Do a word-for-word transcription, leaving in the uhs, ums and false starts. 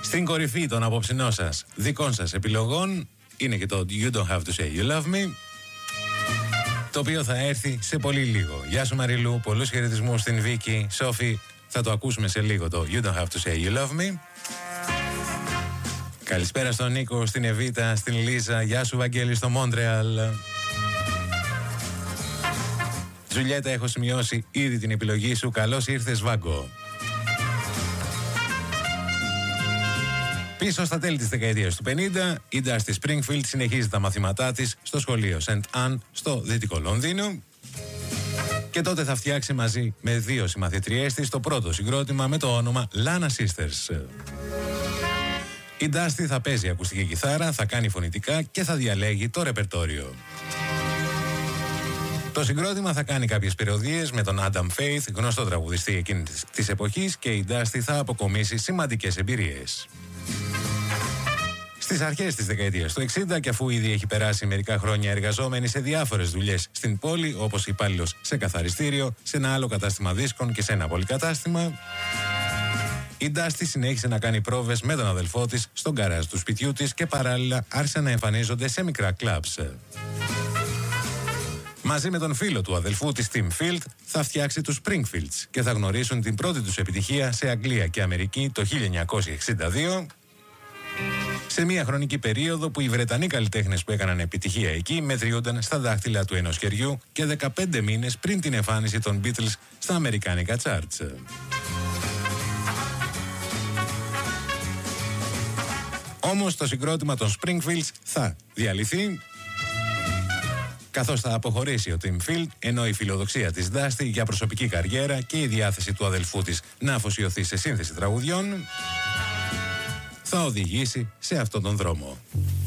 Στην κορυφή των απόψινών σας δικών σας επιλογών είναι και το You Don't Have To Say You Love Me, το οποίο θα έρθει σε πολύ λίγο. Γεια σου Μαριλού, πολλούς χαιρετισμούς στην Βίκη, Σόφη, θα το ακούσουμε σε λίγο το You Don't Have To Say You Love Me. Καλησπέρα στον Νίκο, στην Εβίτα, στην Λίζα, γεια σου Βαγγέλη στο Μόντρεαλ. Τζουλιέτα, έχω σημειώσει ήδη την επιλογή σου, καλώς ήρθες Βάγκο. Πίσω στα τέλη της δεκαετίας του πενήντα, η Dusty Springfield συνεχίζει τα μαθήματά της στο σχολείο Σεντ Άν στο Δυτικό Λονδίνο και τότε θα φτιάξει μαζί με δύο συμμαθητριές της το πρώτο συγκρότημα με το όνομα Lana Sisters. Η Dusty θα παίζει ακουστική κιθάρα, θα κάνει φωνητικά και θα διαλέγει το ρεπερτόριο. Το συγκρότημα θα κάνει κάποιες περιοδίες με τον Adam Faith, γνωστό τραγουδιστή εκείνης της εποχής, και η Dusty θα αποκομίσει σημαντικές εμπειρίες. Στις αρχές της δεκαετίας του εξήντα, και αφού ήδη έχει περάσει μερικά χρόνια εργαζόμενη σε διάφορες δουλειές στην πόλη, όπως υπάλληλος σε καθαριστήριο, σε ένα άλλο κατάστημα δίσκων και σε ένα πολυκατάστημα, η Dusty συνέχισε να κάνει πρόβες με τον αδελφό της στον γκαράζ του σπιτιού της και παράλληλα άρχισε να εμφανίζονται σε μικρά κλαμπς. Μαζί με τον φίλο του αδελφού της Tim Field θα φτιάξει τους Springfields και θα γνωρίσουν την πρώτη τους επιτυχία σε Αγγλία και Αμερική το χίλια εννιακόσια εξήντα δύο, σε μια χρονική περίοδο που οι Βρετανοί καλλιτέχνες που έκαναν επιτυχία εκεί μετριούνταν στα δάχτυλα του ενός χεριού και δεκαπέντε μήνες πριν την εμφάνιση των Beatles στα αμερικάνικα charts. Όμως το συγκρότημα των Springfields θα διαλυθεί, καθώς θα αποχωρήσει ο Tim Field, ενώ η φιλοδοξία της Dusty για προσωπική καριέρα και η διάθεση του αδελφού της να αφοσιωθεί σε σύνθεση τραγουδιών θα οδηγήσει σε αυτόν τον δρόμο.